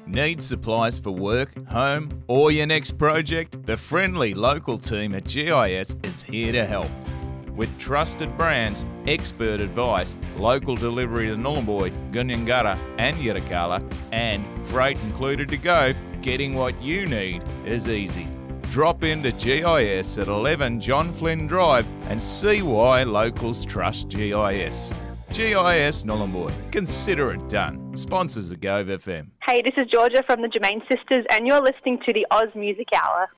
Need supplies for work, home, or your next project? The friendly local team at GIS is here to help. With trusted brands, expert advice, local delivery to Nhulunbuy, Gunyangara and Yirrkala, and freight included to go, getting what you need is easy. Drop into GIS at 11 John Flynn Drive and see why locals trust GIS. GIS Nhulunbuy. Consider it done. Sponsors of Gove FM. Hey, this is Georgia from the Germain Sisters and you're listening to the Oz Music Hour.